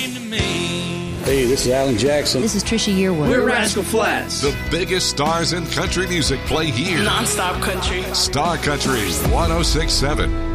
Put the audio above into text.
Hey, this is Alan Jackson. This is Trisha Yearwood. We're Rascal Flatts. The biggest stars in country music play here. Non-stop country. Star Country 106.7.